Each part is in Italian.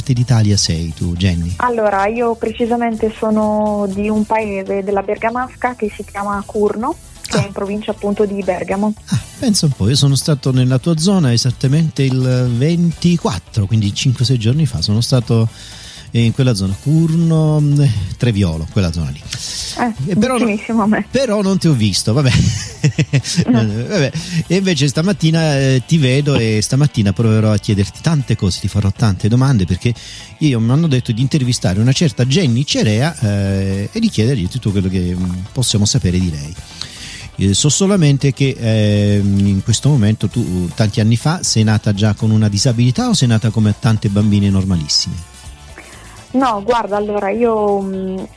parte d'Italia sei tu, Jenny? Allora, io precisamente sono di un paese della Bergamasca che si chiama Curno, che è in provincia appunto di Bergamo. Pensa un po', io sono stato nella tua zona esattamente il 24, quindi 5-6 giorni fa, sono stato in quella zona, Curno, Treviolo, quella zona lì. Vicinissimo a me. Però non ti ho visto, vabbè. Vabbè. E invece stamattina ti vedo e stamattina proverò a chiederti tante cose, ti farò tante domande, perché mi hanno detto di intervistare una certa Jenny Cerea e di chiedergli tutto quello che possiamo sapere di lei. So solamente che in questo momento tu tanti anni fa sei nata già con una disabilità o sei nata come tante bambine normalissime? No, guarda, allora io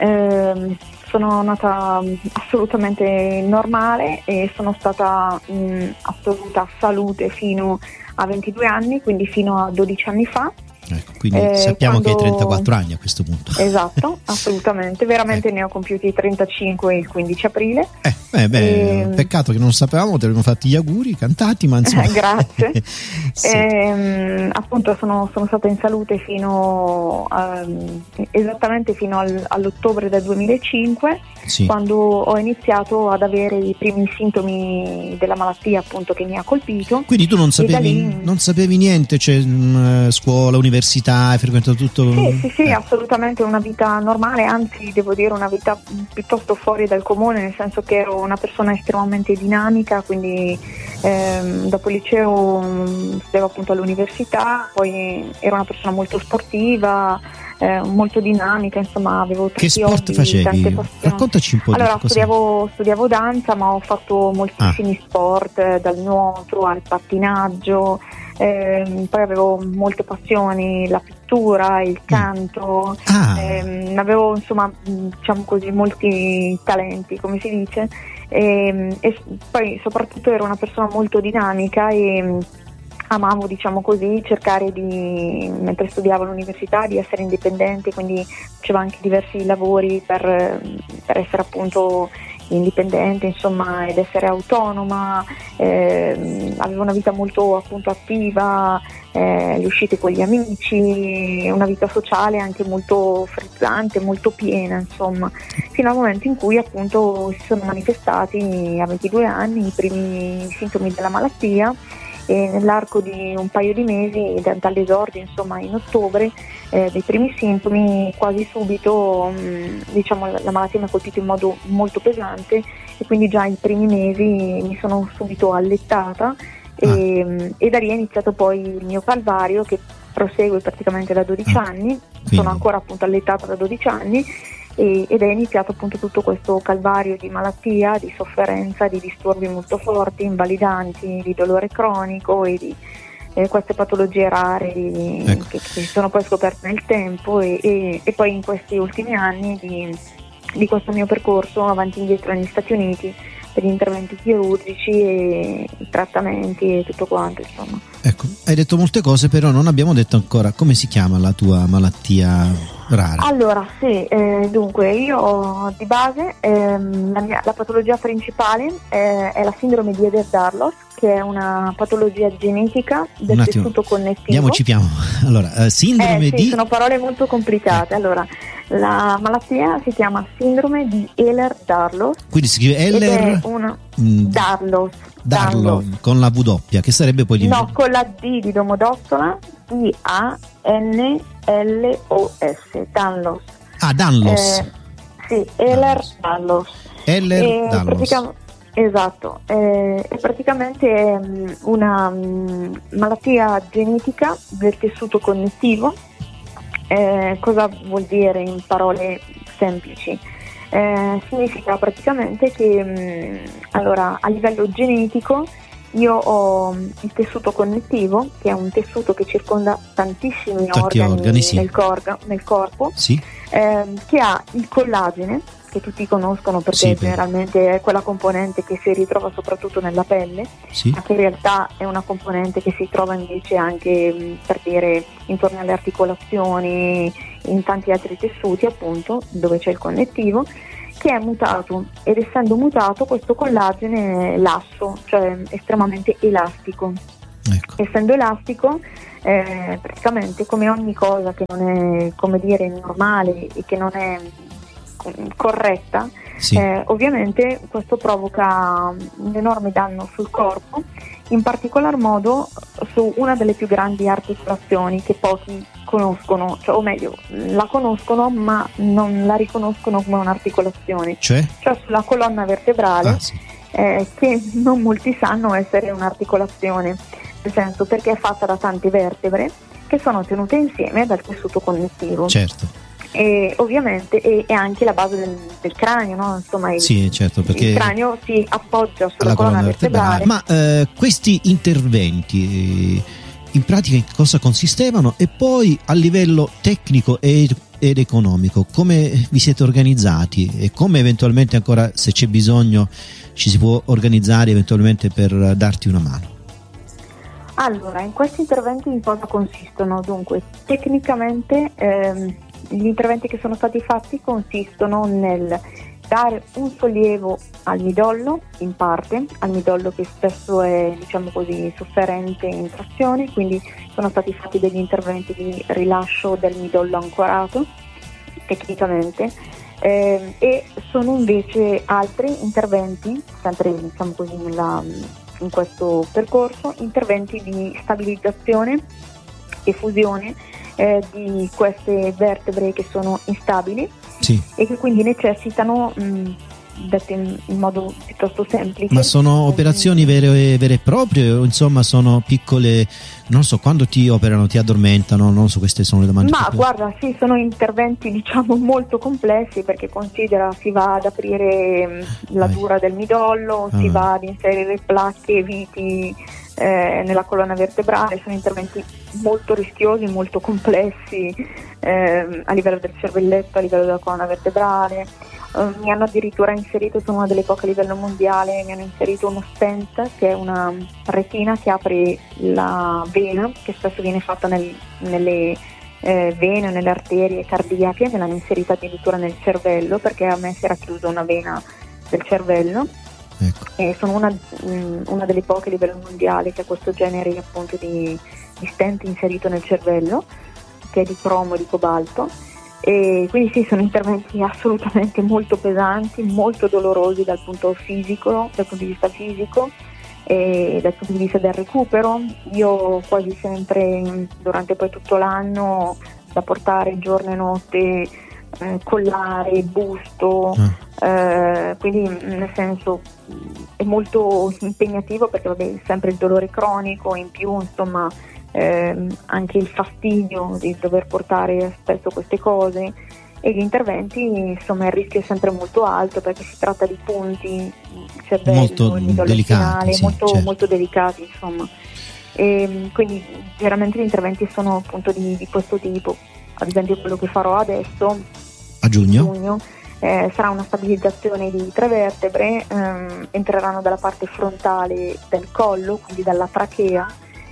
sono nata assolutamente normale e sono stata in assoluta salute fino a 22 anni, quindi fino a 12 anni fa. Ecco, quindi sappiamo che hai 34 anni a questo punto. Esatto, assolutamente, veramente ne ho compiuti 35 il 15 aprile. Peccato che non lo sapevamo, ti avremmo fatti gli auguri cantati, ma insomma. Grazie. Sì. Appunto sono stata in salute fino esattamente fino all'ottobre del 2005, sì, quando ho iniziato ad avere i primi sintomi della malattia appunto che mi ha colpito. Quindi tu non sapevi niente, cioè scuola, università, hai frequentato tutto? Sì, assolutamente una vita normale, anzi devo dire una vita piuttosto fuori dal comune, nel senso che ero una persona estremamente dinamica, quindi dopo il liceo studiavo appunto all'università, poi ero una persona molto sportiva, molto dinamica, insomma avevo tanti Che sport hobby, facevi? tante passioni. Raccontaci un po' Allora, di cosa. studiavo danza, ma ho fatto moltissimi sport, dal nuoto al pattinaggio, poi avevo molte passioni, la pittura, il canto, avevo insomma diciamo così molti talenti, come si dice, e poi soprattutto ero una persona molto dinamica e amavo, diciamo così, cercare mentre studiavo all'università, di essere indipendente, quindi facevo anche diversi lavori per essere appunto indipendente, insomma, ed essere autonoma. Avevo una vita molto appunto attiva, le uscite con gli amici, una vita sociale anche molto frizzante, molto piena, insomma, fino al momento in cui appunto si sono manifestati a 22 anni i primi sintomi della malattia. E nell'arco di un paio di mesi, dall'esordio insomma in ottobre, dei primi sintomi, quasi subito diciamo la malattia mi ha colpito in modo molto pesante, e quindi già i primi mesi mi sono subito allettata e da lì è iniziato poi il mio calvario, che prosegue praticamente da 12 anni. Quindi Sono ancora appunto allettata da 12 anni ed è iniziato appunto tutto questo calvario di malattia, di sofferenza, di disturbi molto forti, invalidanti, di dolore cronico e di queste patologie rare che si sono poi scoperte nel tempo e poi in questi ultimi anni di questo mio percorso avanti e indietro negli Stati Uniti per gli interventi chirurgici e i trattamenti e tutto quanto, insomma. Ecco, hai detto molte cose, però non abbiamo detto ancora come si chiama la tua malattia rara. Allora, sì, dunque io di base la patologia principale è la sindrome di Ehlers-Danlos, che è una patologia genetica del tessuto connettivo. Diamoci piano. Allora, sindrome di... sono parole molto complicate. Allora, la malattia si chiama sindrome di Ehlers-Danlos. Quindi si scrive Danlos. Darlo con la W, che sarebbe poi no, con la D di Domodossola, D-A-N-L-O-S, Danlos. Danlos. Sì, Ehlers-Danlos. Ehlers-Danlos. Esatto, è praticamente una malattia genetica del tessuto connettivo. Cosa vuol dire in parole semplici? Significa praticamente che allora, a livello genetico io ho il tessuto connettivo, che è un tessuto che circonda tantissimi organi sì, nel corpo, sì, che ha il collagene, che tutti conoscono perché generalmente è quella componente che si ritrova soprattutto nella pelle, ma che in realtà è una componente che si trova invece anche per dire intorno alle articolazioni, in tanti altri tessuti appunto dove c'è il connettivo, che è mutato, ed essendo mutato questo collagene è lasso, cioè estremamente elastico. Ecco. Essendo elastico, praticamente come ogni cosa che non è, come dire, normale e che non è corretta, sì. Ovviamente questo provoca un enorme danno sul corpo, in particolar modo su una delle più grandi articolazioni che pochi conoscono, cioè, o meglio, la conoscono ma non la riconoscono come un'articolazione, cioè sulla colonna vertebrale, sì. Che non molti sanno essere un'articolazione, nel senso, perché è fatta da tante vertebre che sono tenute insieme dal tessuto connettivo. Certo. E ovviamente è anche la base del cranio, no? Insomma, sì, certo, perché il cranio si appoggia sulla colonna vertebrale. Ma questi interventi in pratica in cosa consistevano, e poi a livello tecnico ed economico come vi siete organizzati, e come eventualmente ancora, se c'è bisogno, ci si può organizzare eventualmente per darti una mano? Allora, in questi interventi in cosa consistono? Dunque, tecnicamente gli interventi che sono stati fatti consistono nel dare un sollievo al midollo, in parte, al midollo che spesso è, diciamo così, sofferente in trazione, quindi sono stati fatti degli interventi di rilascio del midollo ancorato, tecnicamente, e sono invece altri interventi, sempre, diciamo così, in questo percorso, interventi di stabilizzazione e fusione di queste vertebre che sono instabili, sì. E che quindi necessitano, dette in modo piuttosto semplice. Ma sono operazioni vere e proprie, o insomma sono piccole, non so, quando ti operano, ti addormentano, non so, queste sono le domande. Ma guarda, sì, sono interventi, diciamo, molto complessi, perché considera, si va ad aprire la dura del midollo, si va ad inserire placche e viti nella colonna vertebrale. Sono interventi molto rischiosi, molto complessi, a livello del cervelletto, a livello della colonna vertebrale. Mi hanno addirittura inserito, sono una delle poche a livello mondiale, mi hanno inserito uno stent, che è una retina che apre la vena, che spesso viene fatta nelle vene o nelle arterie cardiache. Me l'hanno inserita addirittura nel cervello, perché a me si era chiusa una vena del cervello. Ecco. E sono una delle poche a livello mondiale che ha questo genere, appunto, di stent inserito nel cervello, che è di cromo e di cobalto. E quindi sì, sono interventi assolutamente molto pesanti, molto dolorosi dal punto di vista fisico e dal punto di vista del recupero. Io quasi sempre, durante poi tutto l'anno, da portare giorno e notte, collare, busto, quindi nel senso è molto impegnativo, perché vabbè, sempre il dolore cronico, in più insomma anche il fastidio di dover portare spesso queste cose, e gli interventi, insomma, il rischio è sempre molto alto, perché si tratta di punti, il cervello, molto il midollo delicati, spinale, sì, molto, certo. molto delicati, insomma. E quindi generalmente gli interventi sono appunto di questo tipo. Ad esempio quello che farò adesso a giugno, sarà una stabilizzazione di 3 vertebre, entreranno dalla parte frontale del collo, quindi dalla trachea,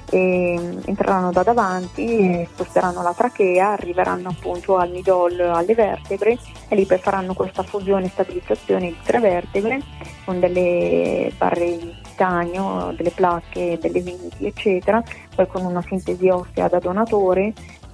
e entreranno da davanti e sposteranno la trachea, arriveranno appunto al midollo, alle vertebre, e lì poi faranno questa fusione e stabilizzazione di 3 vertebre con delle barre di titanio, delle placche, delle viti, eccetera, poi con una sintesi ossea da donatore,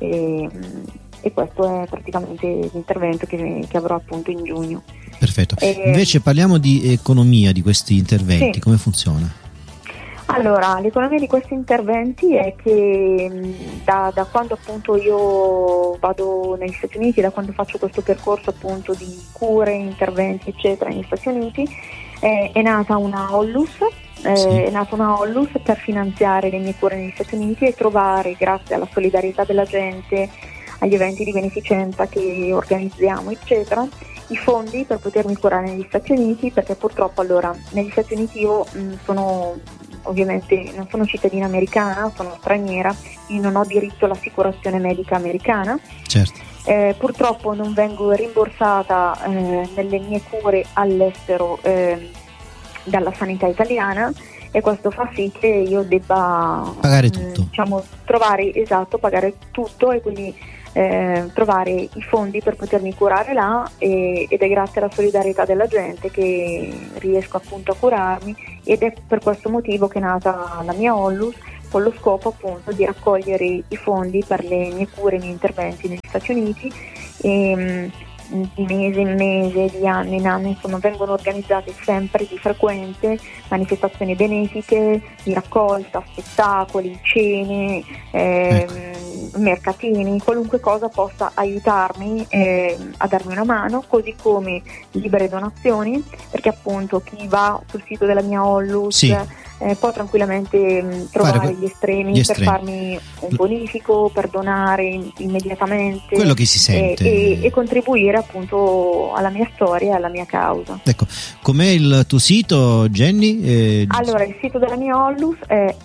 e questo è praticamente l'intervento che avrò appunto in giugno. Perfetto. Invece parliamo di economia di questi interventi, sì. Come funziona? Allora, l'economia di questi interventi è che da quando appunto io vado negli Stati Uniti, da quando faccio questo percorso appunto di cure, interventi eccetera negli Stati Uniti, è nata una Ollus. Sì. È nata una Ollus per finanziare le mie cure negli Stati Uniti e trovare, grazie alla solidarietà della gente, agli eventi di beneficenza che organizziamo eccetera, i fondi per potermi curare negli Stati Uniti, perché purtroppo allora negli Stati Uniti io ovviamente non sono cittadina americana, sono straniera, quindi non ho diritto all'assicurazione medica americana. Certo. Purtroppo non vengo rimborsata nelle mie cure all'estero dalla sanità italiana, e questo fa sì che io debba pagare tutto, pagare tutto, e quindi trovare i fondi per potermi curare là, ed è grazie alla solidarietà della gente che riesco appunto a curarmi, ed è per questo motivo che è nata la mia Ollus, con lo scopo appunto di raccogliere i fondi per le mie cure, i miei interventi negli Stati Uniti. E di mese in mese, di anno in anno, insomma, vengono organizzate sempre di frequente manifestazioni benefiche, di raccolta, spettacoli, cene, mercatini, qualunque cosa possa aiutarmi a darmi una mano, così come libere donazioni, perché appunto chi va sul sito della mia Onlus può tranquillamente trovare gli estremi per farmi un bonifico, per donare immediatamente quello che si sente e contribuire appunto alla mia storia e alla mia causa. Ecco, com'è il tuo sito, Jenny? Allora, il sito della mia Onlus è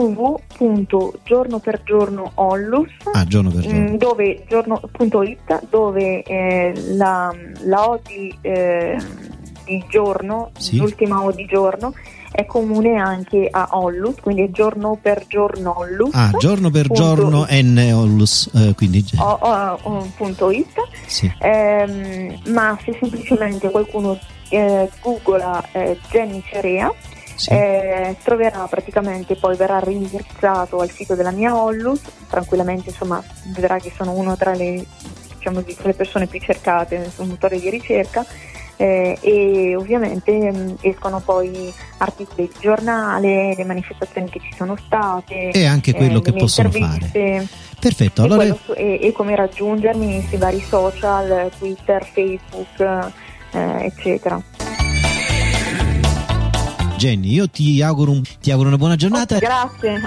www.giornopergiornoonlus, dove giorno.it, dove la O di giorno, l'ultima O di giorno, è comune anche a Onlus, quindi è giorno per giorno Onlus. Giorno per giorno N Onlus, quindi punto it. Sì. Ma se semplicemente qualcuno googla Jenny Cerea, troverà praticamente, poi verrà reindirizzato al sito della mia Onlus, tranquillamente, insomma, vedrà che sono uno tra le, diciamo, tra le persone più cercate sul motore di ricerca. E ovviamente escono poi articoli di giornale, le manifestazioni che ci sono state e anche quello che possono fare. Perfetto, allora e come raggiungermi sui vari social, Twitter, Facebook, eccetera. Jenny, io ti auguro una buona giornata. Grazie.